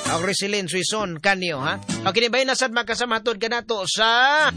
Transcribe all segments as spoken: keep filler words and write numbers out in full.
O Resilin Suison kanyo ha. O kinibay nasad makasamahatod ka na to sa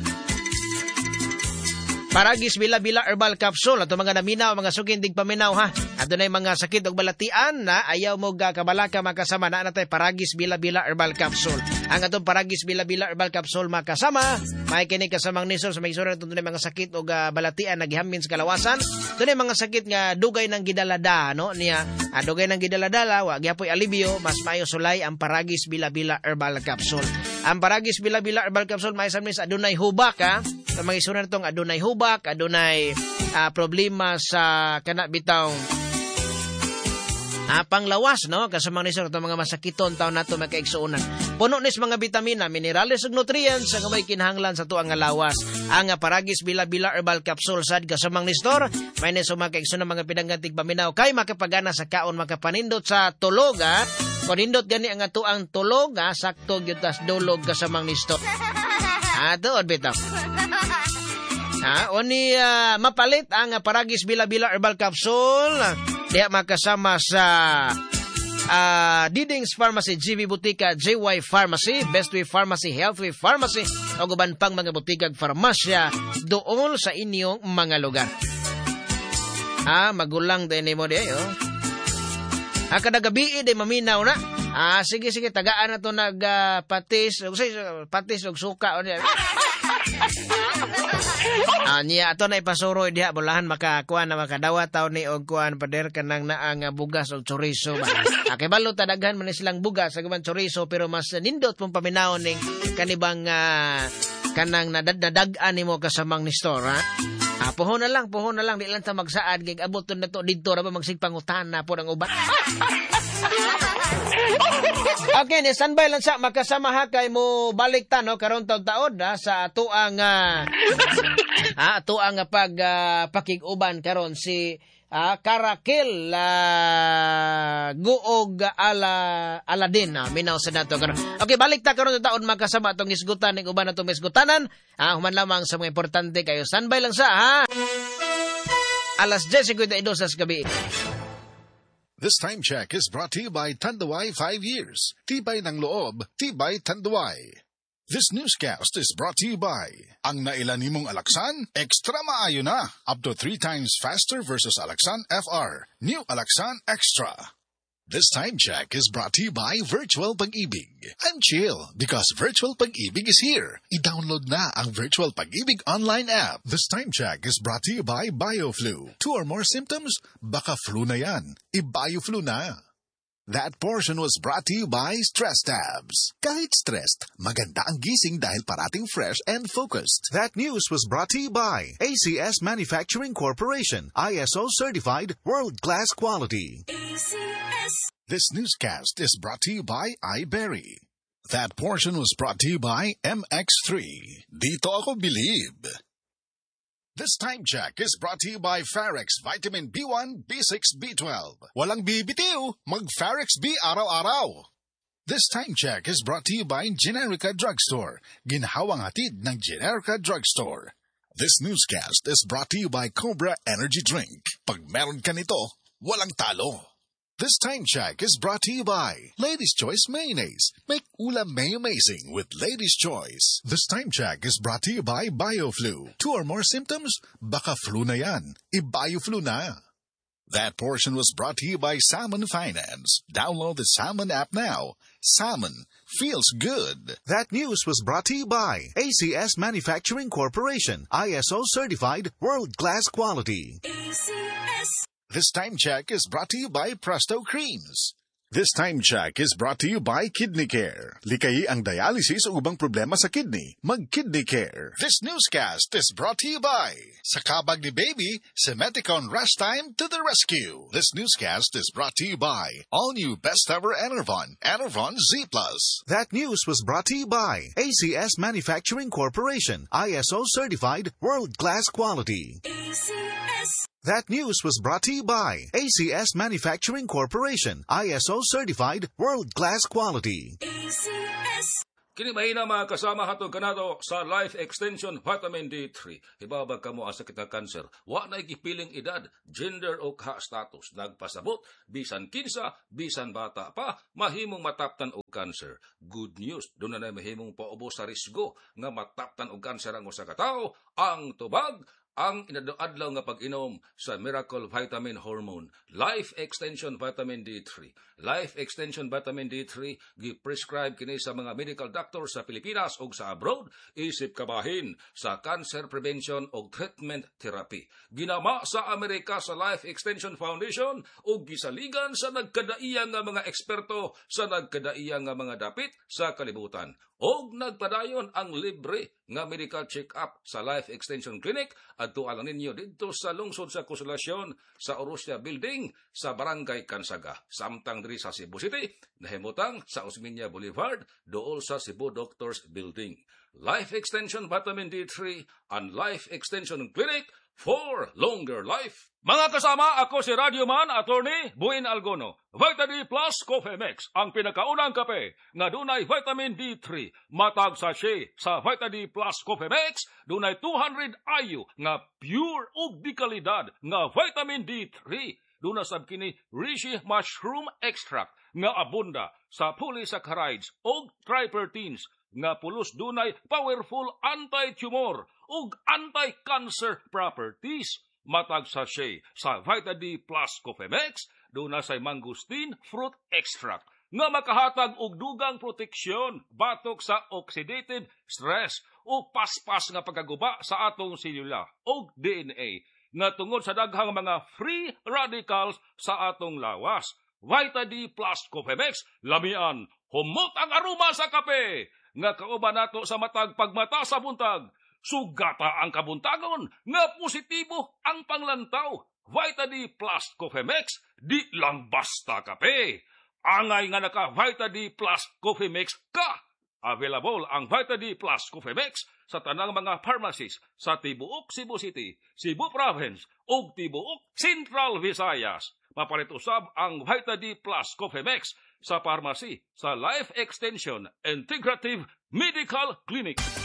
Paragis Bila-Bila Herbal Capsule. Ato mga naminaw, mga sukindig paminaw ha. Ato na mga sakit o balatian na ayaw mo kabalaka makasama na natay Paragis Bila-Bila Herbal Capsule. Ang atong Paragis Bila-Bila Herbal Capsule makasama, may kini kasamang nisol sa may isura ito na mga sakit o balatian na gihamin sa kalawasan. Ito na mga sakit nga dugay ng gidalada, no? Niya, ah, dugay ng gidaladala, wag yapoy alibyo, mas mayo sulay ang Paragis Bila-Bila Herbal Capsule. Ang Paragis Bila-Bila Herbal Capsule may isang adunay hubak ha. Sa mga isura nitong adunay hubak, adunay uh, problema sa kanabitaw uh, panglawas, no? Kasamang nisor itong mga masakiton taon nato makaigsuunan. Puno nis mga vitamina, minerales ug nutrients ang may kinahanglan sa tuang nga lawas. Ang uh, Paragis Bila-Bila Herbal Capsule sad kasamang nistor, may niso makaigsuunan mga pinanggantig paminaw kay makapagana sa kaon, makapanindot sa tulog ha. Kung nindot gani ang atuang tulog ha, sakto gyud tas dulog kasamang nistor. Ato bitaw. Ha, oni uh, mapalit ang uh, Paragis Bila-Bila Herbal Capsule. Diya makasama sa uh, Diding's Pharmacy, G V Butika, J Y Pharmacy, Best Way Pharmacy, Healthway Pharmacy, o guban pang mga butikag farmasya doon sa inyong mga lugar. Ah, magulang din mo di oh. Ah, kada gabi di maminaw na. Ah, sige sige tagaan na to nag uh, patis, o say patis og suka o di. Ah, niya ato na ipasuroy diha bulahan makakuha na makadawa taw ni og kuan pader kanang naang bugas og chorizo ba. Ah, kay balo ta daghan man silang bugas sa guban chorizo pero mas nindot pong paminaw ning kanibang uh, kanang nadadag-an nimo kasamang ni store ha. Ah, puhon na lang, puhon na lang di lang ta magsaad kay abot na to didto ra ba magsigpangutan na po ang uban. Okay, ni standby lang sa makasama ha kay mo balik ta no karon taud-taod ha, sa ato ang uh, ah, ato ang pag uh, pakig-uban karon si uh, Karakil uh, Guog ala Aladin uh, minaw sa nato karon. Okay, balik ta karon taud makasama atong isgutan ning uban atong isgutanan. Ah, human lamang sa mga importante kayo. Standby lang sa ha. Alas diyes fifty-two sa gabi. This time check is brought to you by Tanduay five years. Tibay ng loob, Tibay Tanduay. This newscast is brought to you by ang nailan nimong Alaxan, extra maayo na. Up to three times faster versus Alaxan F R. New Alaxan Extra. This time check is brought to you by Virtual Pag-ibig. I'm chill because Virtual Pag-ibig is here. I-download na ang Virtual Pag-ibig online app. This time check is brought to you by BioFlu. Two or more symptoms? Baka flu na yan. I-BioFlu na. That portion was brought to you by Stress Tabs. Kahit stressed, maganda ang gising dahil parating fresh and focused. That news was brought to you by A C S Manufacturing Corporation. I S O certified, world-class quality. A C S. This newscast is brought to you by iBerry. That portion was brought to you by M X three. Dito ako believe. This time check is brought to you by Farex Vitamin B one, B six, B twelve. Walang bibitiw, mag-Farex B araw-araw. This time check is brought to you by Generica Drugstore. Ginhawang hatid ng Generica Drugstore. This newscast is brought to you by Cobra Energy Drink. Pag meron ka nito, walang talo. This time check is brought to you by Lady's Choice Mayonnaise. Make ulam may amazing with Lady's Choice. This time check is brought to you by BioFlu. Two or more symptoms? Baka flu na yan. I-BioFlu na. That portion was brought to you by Salmon Finance. Download the Salmon app now. Salmon feels good. That news was brought to you by A C S Manufacturing Corporation. I S O certified, world-class quality. A C S. This time check is brought to you by Presto Creams. This time check is brought to you by Kidney Care. Likay ang dialysis o ubang problema sa kidney. Mag-Kidney Care. This newscast is brought to you by sa kabag ni baby, Semeticon Rest Time to the rescue. This newscast is brought to you by all-new Best Ever Enervon, Enervon Z Plus. That news was brought to you by A C S Manufacturing Corporation. I S O certified, world-class quality. A C S. That news was brought to you by A C S Manufacturing Corporation. I S O certified, world-class quality. A C S. Kini mahina mga kasama hatong kanado sa Life Extension Vitamin D three. Ibabag ka mo ang sakit ng kanser. Wa na ikipiling edad, gender o ka status. Nagpasabot, bisan kinsa, bisan bata pa, mahimong mataptan og kanser. Good news, doon na mahimong paubos sa risgo nga mataptan og kanser ang usa ka tawo. Ang tubag, ang inadlaw nga pag-inom sa Miracle Vitamin Hormone, Life Extension Vitamin D three. Life Extension Vitamin D three gi-prescribe kini sa mga medical doctor sa Pilipinas ug sa abroad, isip kabahin sa cancer prevention ug treatment therapy. Ginama sa Amerika sa Life Extension Foundation ug gisaligan sa nagkadaiyang nga mga eksperto sa nagkadaiyang nga mga dapit sa kalibutan. Og nagpadayon ang libre nga medical check-up sa Life Extension Clinic adto alang ninyo didto sa lungsod sa Konsolasyon sa Orusya Building sa Barangay Kansaga. Samtang diri sa Cebu City, nahimutang sa Osmeña Boulevard, dool sa Cebu Doctors Building. Life Extension Vitamin D three and Life Extension Clinic for longer life. Mga kasama, ako si Radioman Attorney Buin Algono. Vita D Plus Coffee Mix, ang pinakaunang kape nga dunay vitamin D three. Matag sachet sa Vita D Plus Coffee Mix, dunay two hundred I U nga pure ug di kalidad nga vitamin D three. Duna sab kini reishi mushroom extract nga abunda sa polysaccharides ug tripertines nga pulos dunay powerful anti-tumor ug anti-cancer properties. Matag sachet sa Vita D Plus Coffee Mix, duna say mangosteen fruit extract nga makahatag og dugang proteksyon batok sa oxidative stress o paspas nga pagkaguba sa atong selula og D N A nga tungod sa daghang mga free radicals sa atong lawas. Vita D Plus Coffee Mix, lamian, humot ang aroma sa kape nga kauban nato sa matag pagmata sa buntag. Sugata ang kabuntagon nga positibo ang panglantaw. Vita D Plus Coffee Mix, di lang basta kape. Angay nga naka Vita D Plus Coffee Mix ka. Available ang Vita D Plus Coffee Mix sa tanang mga pharmacies sa tibuok Cebu City, Cebu Province ug tibuok Central Visayas. Mapalit usab ang Vita D Plus Coffee Mix sa pharmacy sa Life Extension Integrative Medical Clinic.